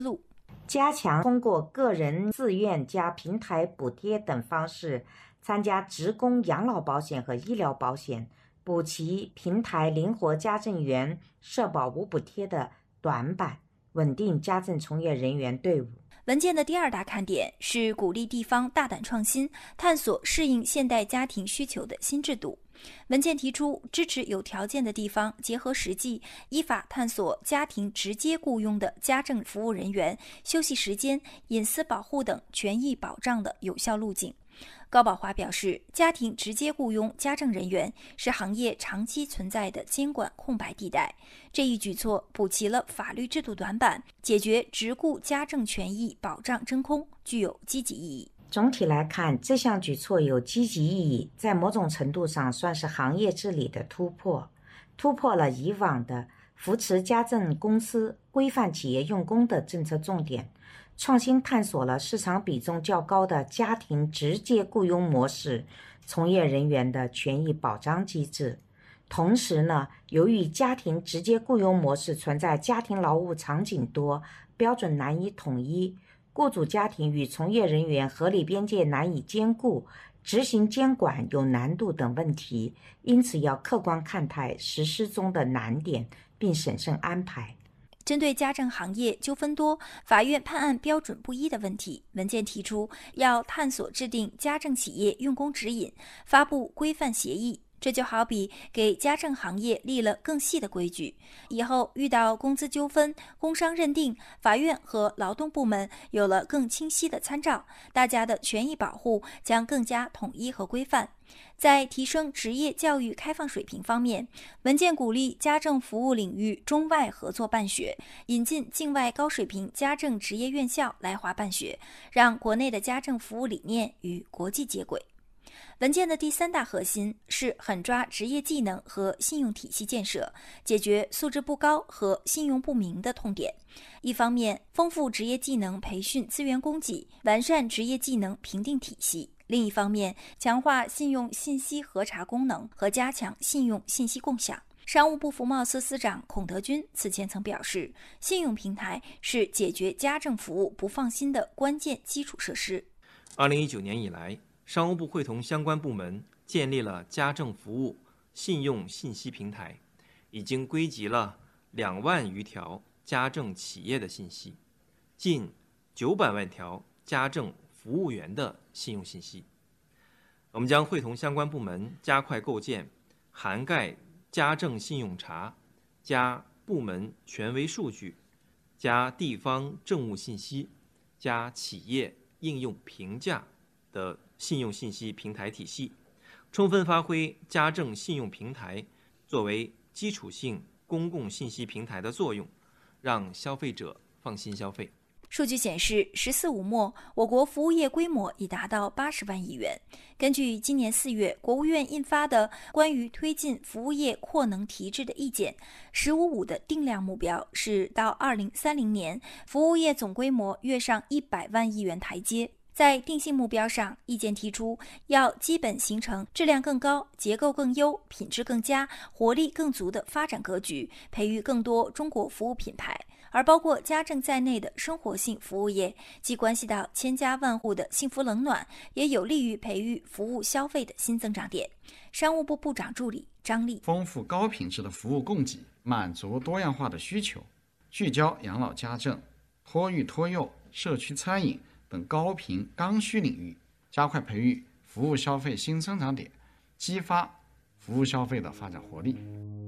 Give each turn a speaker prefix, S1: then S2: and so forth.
S1: 路。
S2: 加强通过个人自愿加平台补贴等方式参加职工养老保险和医疗保险，补齐平台灵活家政员社保无补贴的短板，稳定家政从业人员队伍。
S1: 文件的第二大看点是鼓励地方大胆创新，探索适应现代家庭需求的新制度。文件提出，支持有条件的地方结合实际，依法探索家庭直接雇佣的家政服务人员休息时间、隐私保护等权益保障的有效路径。高宝华表示，家庭直接雇佣家政人员是行业长期存在的监管空白地带，这一举措补齐了法律制度短板，解决职雇家政权益保障真空，具有积极意义。
S2: 总体来看，这项举措有积极意义，在某种程度上算是行业治理的突破了以往的扶持家政公司、规范企业用工的政策重点，创新探索了市场比重较高的家庭直接雇佣模式从业人员的权益保障机制。同时呢，由于家庭直接雇佣模式存在家庭劳务场景多、标准难以统一、雇主家庭与从业人员合理边界难以兼顾、执行监管有难度等问题，因此要客观看待实施中的难点，并审慎安排。
S1: 针对家政行业纠纷多、法院判案标准不一的问题，文件提出要探索制定家政企业用工指引，发布规范协议。这就好比给家政行业立了更细的规矩，以后遇到工资纠纷、工伤认定，法院和劳动部门有了更清晰的参照，大家的权益保护将更加统一和规范。在提升职业教育开放水平方面，文件鼓励家政服务领域中外合作办学，引进境外高水平家政职业院校来华办学，让国内的家政服务理念与国际接轨。文件的第三大核心是狠抓职业技能和信用体系建设，解决素质不高和信用不明的痛点。一方面，丰富职业技能培训资源供给，完善职业技能评定体系；另一方面，强化信用信息核查功能和加强信用信息共享。商务部服贸司司长孔德军此前曾表示，信用平台是解决家政服务不放心的关键基础设施。
S3: 2019年以来，商务部会同相关部门建立了家政服务信用信息平台，已经归集了2万余条家政企业的信息，近900万条家政服务员的信用信息。我们将会同相关部门加快构建涵盖家政信用查、加部门权威数据、加地方政务信息、加企业应用评价的信用信息平台体系，充分发挥家政信用平台作为基础性公共信息平台的作用，让消费者放心消费。
S1: 数据显示，“十四五”末，我国服务业规模已达到80万亿元。根据今年4月国务院印发的关于推进服务业扩能提质的意见，“15.5”的定量目标是到2030年，服务业总规模跃上100万亿元台阶。在定性目标上，意见提出要基本形成质量更高、结构更优、品质更佳、活力更足的发展格局，培育更多中国服务品牌。而包括家政在内的生活性服务业，既关系到千家万户的幸福冷暖，也有利于培育服务消费的新增长点。商务部部长助理张丽：
S4: 丰富高品质的服务供给，满足多样化的需求，聚焦养老家政、托育托幼、社区餐饮等高频刚需领域，加快培育服务消费新增长点，激发服务消费的发展活力。